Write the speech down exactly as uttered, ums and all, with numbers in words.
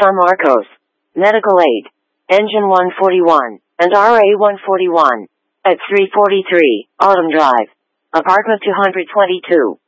San Marcos. Medical aid. Engine one forty-one, and R A one forty-one. At three forty-three, Autumn Drive. Apartment two twenty-two.